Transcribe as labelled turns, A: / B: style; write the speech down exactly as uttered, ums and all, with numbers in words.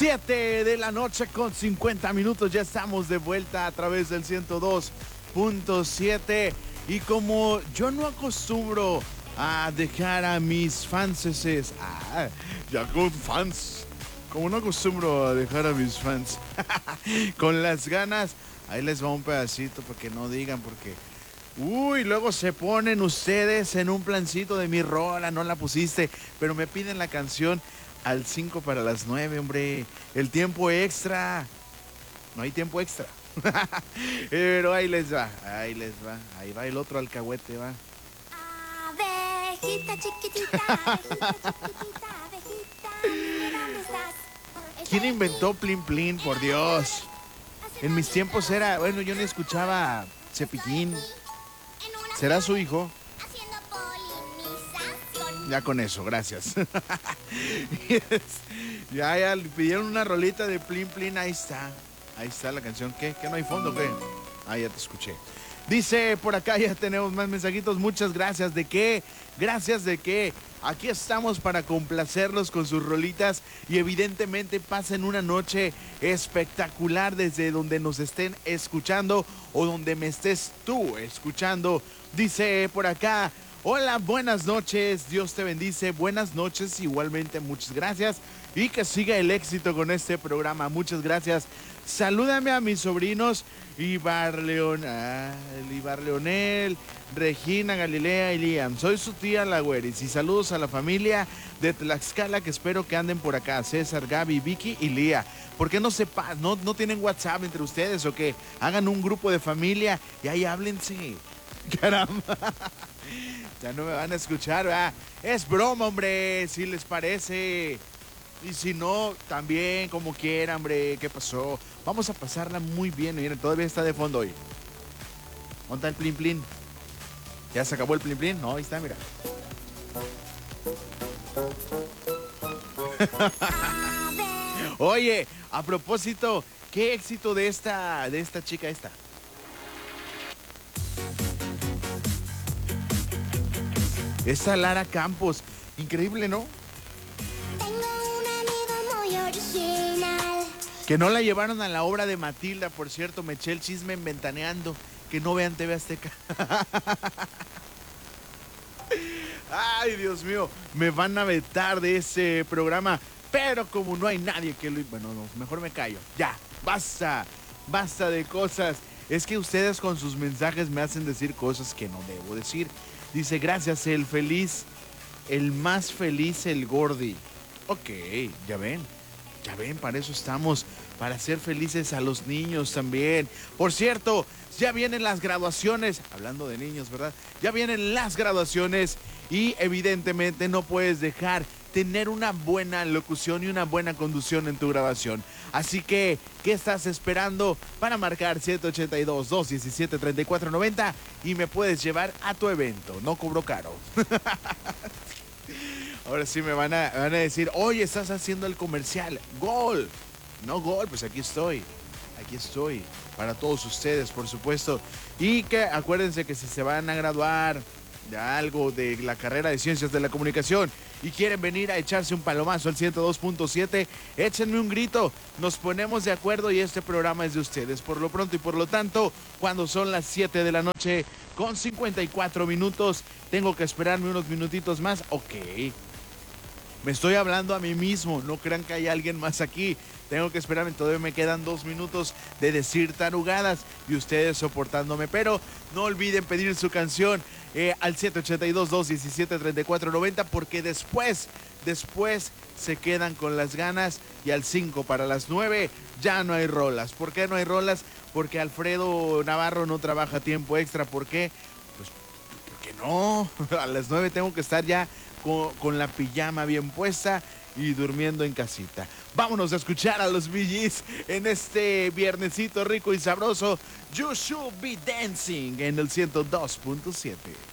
A: siete de la noche con cincuenta minutos. Ya estamos de vuelta a través del ciento dos punto siete. Y como yo no acostumbro a dejar a mis fanses, ah, ya con fans, como no acostumbro a dejar a mis fans con las ganas, ahí les va un pedacito para que no digan, porque uy, luego se ponen ustedes en un plancito de mi rola, no la pusiste, pero me piden la canción al cinco para las nueve, hombre. El tiempo extra. No hay tiempo extra. Pero ahí les va, ahí les va. Ahí va el otro alcahuete, va.
B: Abejita chiquitita, abejita chiquitita, abejita, ¿dónde estás?
A: ¿Quién inventó Plin Plin? Por Dios. En mis tiempos era, bueno, yo ni escuchaba Cepillín. ¿Será su hijo? Ya con eso, gracias. ya, ya, le pidieron una rolita de Plin Plin, ahí está. Ahí está la canción. ¿Qué? ¿Qué no hay fondo? ¿Qué? Ah, ya te escuché. Dice por acá, ya tenemos más mensajitos. Muchas gracias. ¿De qué? Gracias de qué. Aquí estamos para complacerlos con sus rolitas y evidentemente pasen una noche espectacular desde donde nos estén escuchando o donde me estés tú escuchando. Dice por acá, hola, buenas noches, Dios te bendice, buenas noches, igualmente muchas gracias y que siga el éxito con este programa, muchas gracias. Salúdame a mis sobrinos Ibar, Leon, ah, Ibar Leonel, Regina, Galilea y Liam. Soy su tía La Güeris y saludos a la familia de Tlaxcala que espero que anden por acá. César, Gaby, Vicky y Lía. ¿Por qué no sepa, no, no tienen WhatsApp entre ustedes o qué? Hagan un grupo de familia y ahí háblense. Caramba. Ya no me van a escuchar, ¿verdad? Es broma, hombre, si les parece. Y si no, también, como quieran, hombre. ¿Qué pasó? Vamos a pasarla muy bien. Miren, todavía está de fondo hoy. ¿Dónde está el Plin Plin? ¿Ya se acabó el Plin Plin? No, ahí está, mira. Oye, a propósito, ¿qué éxito de esta, de esta chica esta? Esa Lara Campos. Increíble, ¿no? Que no la llevaron a la obra de Matilda, por cierto, me eché el chisme en Ventaneando. Que no vean T V Azteca. Ay, Dios mío, me van a vetar de ese programa. Pero como no hay nadie que lo... Bueno, no, mejor me callo. Ya, basta, basta de cosas. Es que ustedes con sus mensajes me hacen decir cosas que no debo decir. Dice, gracias, el feliz, el más feliz, el Gordi. Ok, ya ven. Ya ven, para eso estamos, para hacer felices a los niños también. Por cierto, ya vienen las graduaciones, hablando de niños, ¿verdad? Ya vienen las graduaciones y evidentemente no puedes dejar tener una buena locución y una buena conducción en tu grabación. Así que, ¿qué estás esperando para marcar siete ocho dos, dos uno siete, tres cuatro nueve cero y me puedes llevar a tu evento? No cobro caro. Ahora sí me van a, me van a decir, oye, estás haciendo el comercial. ¡Gol! No gol, pues aquí estoy. Aquí estoy. Para todos ustedes, por supuesto. Y que acuérdense que si se van a graduar de algo de la carrera de Ciencias de la Comunicación y quieren venir a echarse un palomazo al ciento dos punto siete, échenme un grito. Nos ponemos de acuerdo y este programa es de ustedes. Por lo pronto y por lo tanto, cuando son las siete de la noche con cincuenta y cuatro minutos, tengo que esperarme unos minutitos más. Ok. Me estoy hablando a mí mismo, no crean que hay alguien más aquí. Tengo que esperarme, todavía me quedan dos minutos de decir tarugadas y ustedes soportándome. Pero no olviden pedir su canción eh, al siete ocho dos, dos uno siete, tres cuatro nueve cero porque después, después se quedan con las ganas y al cinco para las nueve ya no hay rolas. ¿Por qué no hay rolas? Porque Alfredo Navarro no trabaja tiempo extra. ¿Por qué? Pues porque no, a las nueve tengo que estar ya Con, con la pijama bien puesta y durmiendo en casita. Vámonos a escuchar a los Bee Gees en este viernesito rico y sabroso. You Should Be Dancing en el ciento dos punto siete.